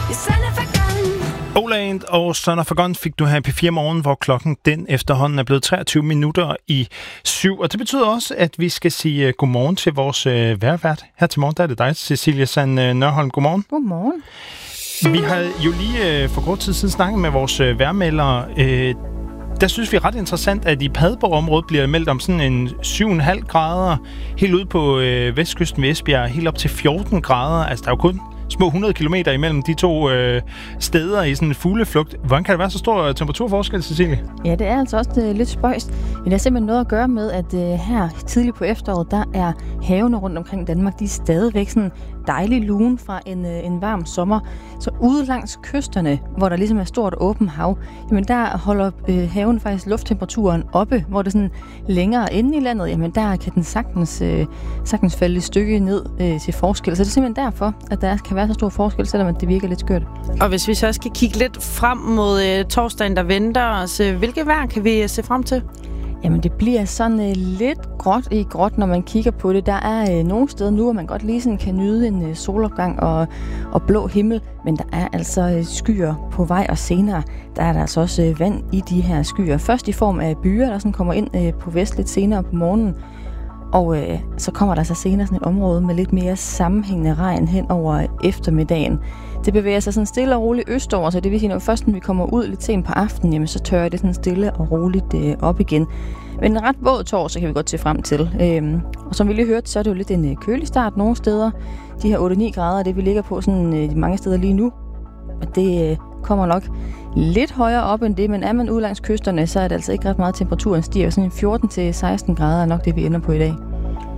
Oland og Son of a Gun fik du her i P4 Morgen, hvor klokken den efterhånden er blevet 23 minutter i 7. Og det betyder også, at vi skal sige godmorgen til vores vejrvært. Her til morgen, der er det dig, Cecilia Sand Nørholm. Godmorgen. Godmorgen. Vi har jo lige for kort tid siden snakket med vores vejrmeldere. Der synes vi er ret interessant, at i Padborg-området bliver meldt om sådan en 7,5 grader. Helt ude på vestkysten ved Esbjerg, helt op til 14 grader. Altså, der er jo kun små 100 kilometer imellem de to steder i sådan en fugleflugt. Hvordan kan der være så stor temperaturforskel, Cecilie? Ja, det er altså også lidt spøjst. Men det har simpelthen noget at gøre med, at her tidligt på efteråret, der er havene rundt omkring Danmark, de er stadigvæk sådan dejlig lune fra en varm sommer. Så ude langs kysterne, hvor der ligesom er stort åbent hav, jamen der holder haven faktisk lufttemperaturen oppe, hvor det sådan længere inde i landet, jamen der kan den sagtens falde et stykke ned til forskel. Så det er simpelthen derfor, at der kan være så stor forskel, selvom det virker lidt skørt. Og hvis vi så skal kigge lidt frem mod torsdagen, der venter os, hvilke vejr kan vi se frem til? Jamen, det bliver sådan lidt gråt, når man kigger på det. Der er nogle steder nu, hvor man godt lige sådan kan nyde en solopgang og blå himmel, men der er altså skyer på vej, og senere der er der altså også vand i de her skyer. Først i form af byer, der sådan kommer ind på vest lidt senere på morgenen, og så kommer der så senere sådan et område med lidt mere sammenhængende regn hen over eftermiddagen. Det bevæger sig sådan stille og roligt østover, så det vil sige, når først vi kommer ud lidt sent på aftenen, jamen, så tørrer det sådan stille og roligt op igen. Men en ret våd torsdag kan vi godt se frem til. Og som vi lige hørte, så er det jo lidt en kølig start nogle steder. De her 8-9 grader, det vi ligger på sådan mange steder lige nu. Og det kommer nok lidt højere op end det, men er man ude langs kysterne, så er det altså ikke ret meget temperaturen stiger. Sådan 14-16 grader er nok det, vi ender på i dag.